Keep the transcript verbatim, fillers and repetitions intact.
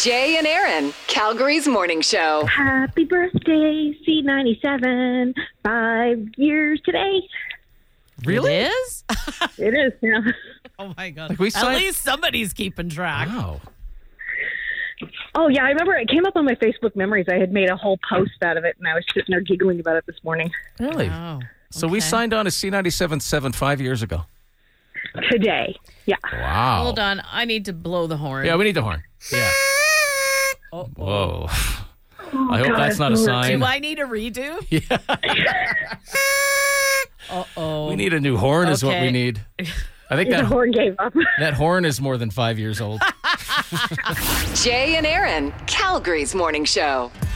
Jay and Aaron, Calgary's morning show. Happy birthday, C ninety-seven. Five years today. Really? It is? It is, yeah. Oh, my God. Like we At signed- least somebody's keeping track. Wow. Oh, yeah, I remember it came up on my Facebook memories. I had made a whole post out of it, and I was sitting there giggling about it this morning. Really? Oh, So we okay. signed on to C ninety-seven point seven five years ago. Today, yeah. Wow. Hold on. I need to blow the horn. Yeah, we need the horn. Yeah. Oh, Whoa. Oh, I hope God, that's not a it's sign. Do I need a redo? Uh-oh. We need a new horn is what we Okay. need. I think The that, horn gave up. that horn is more than five years old. Jay and Aaron, Calgary's morning show.